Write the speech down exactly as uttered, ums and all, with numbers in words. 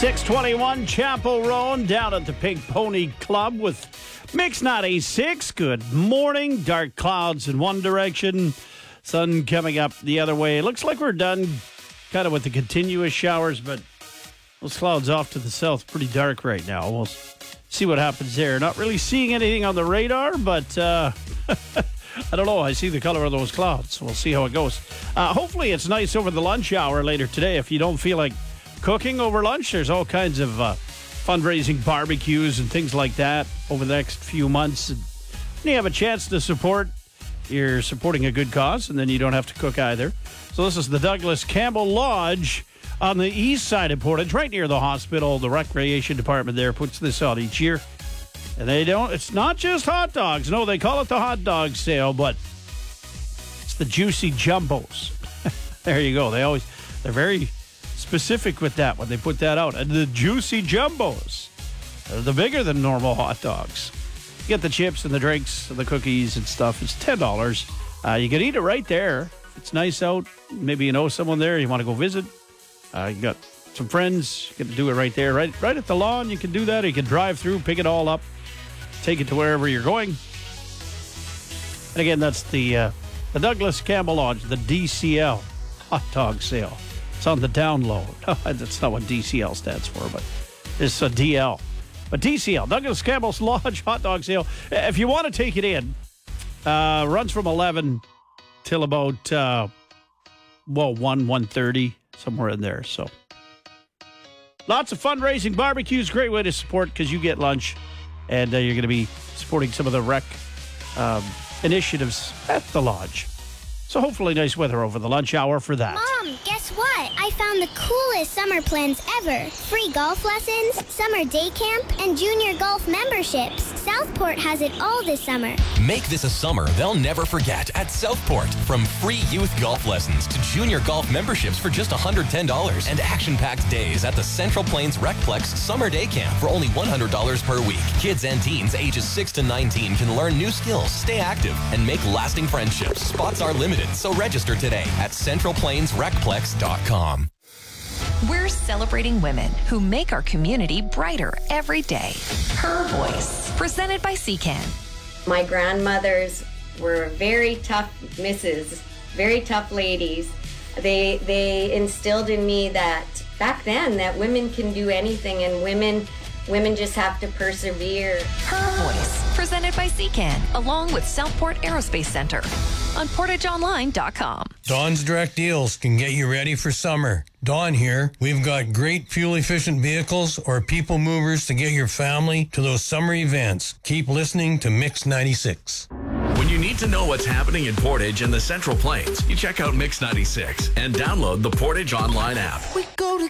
six twenty-one Chapel Roan down at the Pink Pony Club with Mix ninety-six. Good morning. Dark clouds in one direction. Sun coming up the other way. Looks like we're done kind of with the continuous showers, but those clouds off to the south pretty dark right now. We'll see what happens there. Not really seeing anything on the radar, but uh, I don't know. I see the color of those clouds. We'll see how it goes. Uh, hopefully it's nice over the lunch hour later today. If you don't feel like cooking over lunch, there's all kinds of uh, fundraising barbecues and things like that over the next few months. And you have a chance to support, you're supporting a good cause, and then you don't have to cook either. So this is the Douglas Campbell Lodge on the east side of Portage, right near the hospital. The recreation department there puts this out each year. And they don't, it's not just hot dogs. No, they call it the hot dog sale, but it's the juicy jumbos. There you go. They always, they're very specific with that when they put that out. And the juicy jumbos, they're the bigger than normal hot dogs. You get the chips and the drinks and the cookies and stuff. It's ten dollars. Uh, you can eat it right there. It's nice out. Maybe you know someone there. You want to go visit. Uh, you got some friends. You can do it right there. Right, right at the lawn. You can do that. Or you can drive through, pick it all up, take it to wherever you're going. And again, that's the uh, the Douglas Campbell Lodge, the D C L hot dog sale. It's on the download. That's not what D C L stands for, but it's a D L. But D C L, Douglas Campbell's Lodge hot dog sale. If you want to take it in, uh, runs from eleven till about, uh, well, one, one thirty, somewhere in there. So lots of fundraising, barbecues, great way to support because you get lunch, and uh, you're going to be supporting some of the rec um, initiatives at the Lodge. So hopefully nice weather over the lunch hour for that. Mom, guess what? I found the coolest summer plans ever. Free golf lessons, summer day camp, and junior golf memberships. Southport has it all this summer. Make this a summer they'll never forget at Southport. From free youth golf lessons to junior golf memberships for just one hundred ten dollars and action-packed days at the Central Plains Recplex Summer Day Camp for only one hundred dollars per week. Kids and teens ages six to nineteen can learn new skills, stay active, and make lasting friendships. Spots are limited, so register today at central plains recplex dot com. We're celebrating women who make our community brighter every day. Her Voice, presented by C CAN. My grandmothers were very tough misses, very tough ladies. They they instilled in me that back then that women can do anything, and women women just have to persevere. Her Voice, presented by C CAN, along with Southport Aerospace Center on portage online dot com. Dawn's Direct Deals can get you ready for summer. Dawn here. We've got great fuel-efficient vehicles or people movers to get your family to those summer events. Keep listening to Mix ninety-six. When you need to know what's happening in Portage and the Central Plains, you check out Mix ninety-six and download the Portage Online app. We go to